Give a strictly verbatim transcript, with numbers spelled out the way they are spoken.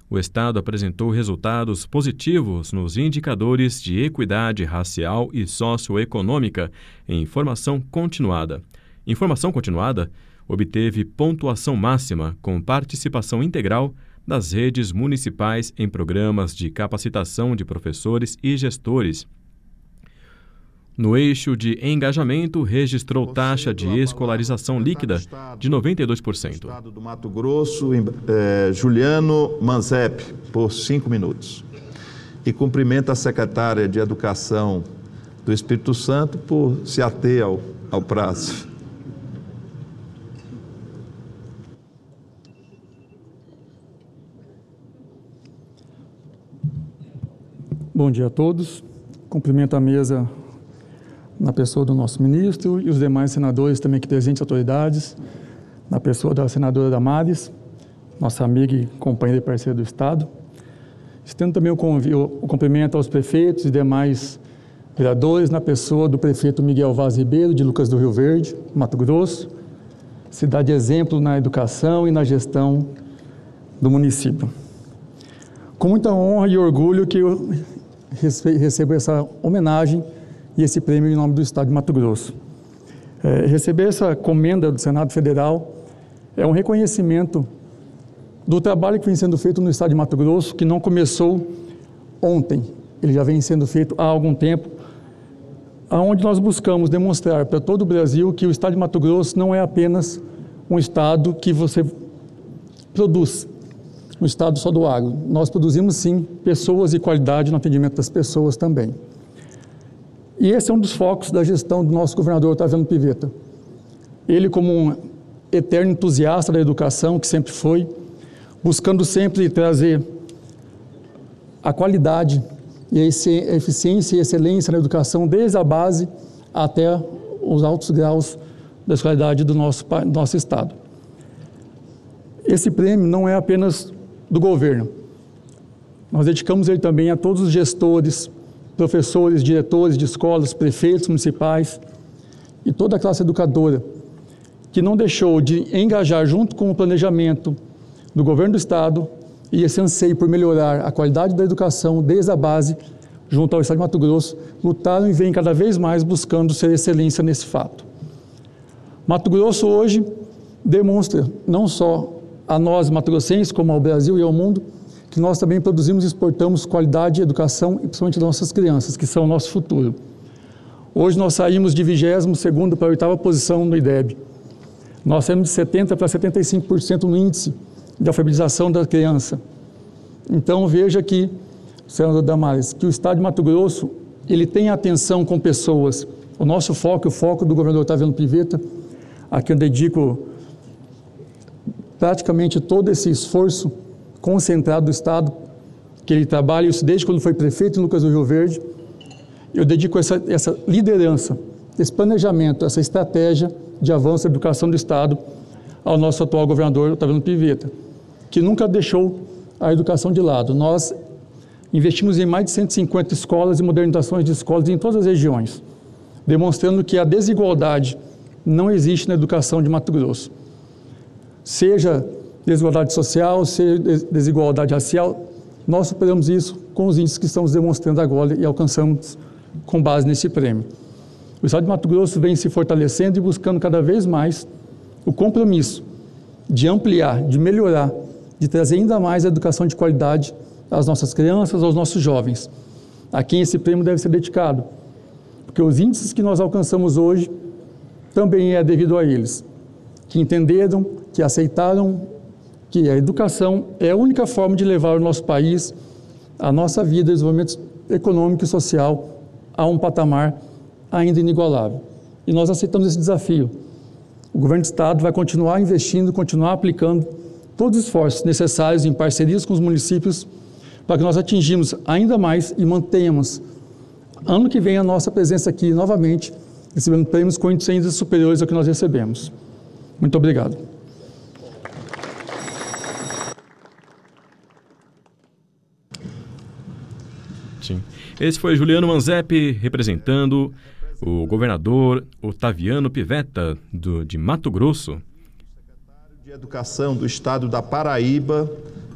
o Estado apresentou resultados positivos nos indicadores de equidade racial e socioeconômica em formação continuada. Em formação continuada, obteve pontuação máxima com participação integral das redes municipais em programas de capacitação de professores e gestores. No eixo de engajamento, registrou taxa de escolarização líquida de noventa e dois por cento. Estado do Mato Grosso, eh, Juliano Manzep, por cinco minutos. E cumprimenta a secretária de Educação do Espírito Santo por se ater ao, ao prazo. Bom dia a todos. Cumprimento a mesa na pessoa do nosso ministro e os demais senadores também aqui presentes, autoridades, na pessoa da senadora Damares, nossa amiga e companheira e parceira do Estado. Estendo também o, o cumprimento aos prefeitos e demais vereadores, na pessoa do prefeito Miguel Vaz Ribeiro, de Lucas do Rio Verde, Mato Grosso, cidade exemplo na educação e na gestão do município. Com muita honra e orgulho que eu recebo essa homenagem e esse prêmio em nome do Estado de Mato Grosso. É, receber essa comenda do Senado Federal é um reconhecimento do trabalho que vem sendo feito no Estado de Mato Grosso, que não começou ontem, ele já vem sendo feito há algum tempo, onde nós buscamos demonstrar para todo o Brasil que o Estado de Mato Grosso não é apenas um Estado que você produz, um Estado só do agro. Nós produzimos, sim, pessoas e qualidade no atendimento das pessoas também. E esse é um dos focos da gestão do nosso governador Otaviano Pivetta. Ele, como um eterno entusiasta da educação, que sempre foi, buscando sempre trazer a qualidade e a eficiência e excelência na educação, desde a base até os altos graus da escolaridade do nosso, do nosso Estado. Esse prêmio não é apenas do governo. Nós dedicamos ele também a todos os gestores, professores, diretores de escolas, prefeitos municipais e toda a classe educadora que não deixou de engajar junto com o planejamento do governo do Estado e esse anseio por melhorar a qualidade da educação desde a base junto ao Estado de Mato Grosso, lutaram e vêm cada vez mais buscando ser excelência nesse fato. Mato Grosso hoje demonstra não só a nós mato-grossenses, como ao Brasil e ao mundo, que nós também produzimos e exportamos qualidade de educação, e principalmente das nossas crianças, que são o nosso futuro. Hoje nós saímos de vigésimo segundo para a oitava posição no I D E B. Nós saímos de setenta para setenta e cinco por cento no índice de alfabetização da criança. Então veja que, senador Damares, que o Estado de Mato Grosso, ele tem atenção com pessoas. O nosso foco, o foco do governador Otaviano Pivetta, a quem eu dedico praticamente todo esse esforço concentrado do Estado, que ele trabalha isso desde quando foi prefeito em Lucas do Rio Verde. Eu dedico essa, essa liderança, esse planejamento, essa estratégia de avanço da educação do Estado ao nosso atual governador Otaviano Pivetta, que nunca deixou a educação de lado. Nós investimos em mais de cento e cinquenta escolas e modernizações de escolas em todas as regiões, demonstrando que a desigualdade não existe na educação de Mato Grosso. Seja desigualdade social, seja desigualdade racial, nós superamos isso com os índices que estamos demonstrando agora e alcançamos com base nesse prêmio. O Estado de Mato Grosso vem se fortalecendo e buscando cada vez mais o compromisso de ampliar, de melhorar, de trazer ainda mais a educação de qualidade às nossas crianças, aos nossos jovens, a quem esse prêmio deve ser dedicado, porque os índices que nós alcançamos hoje também é devido a eles, que entenderam, que aceitaram que a educação é a única forma de levar o nosso país, a nossa vida, o desenvolvimento econômico e social a um patamar ainda inigualável. E nós aceitamos esse desafio. O governo do Estado vai continuar investindo, continuar aplicando todos os esforços necessários em parcerias com os municípios para que nós atingimos ainda mais e mantenhamos ano que vem a nossa presença aqui novamente, recebendo prêmios com índices ainda superiores ao que nós recebemos. Muito obrigado. Sim. Esse foi Juliano Manzep representando o governador Otaviano Pivetta, do, de Mato Grosso. O secretário de Educação do Estado da Paraíba,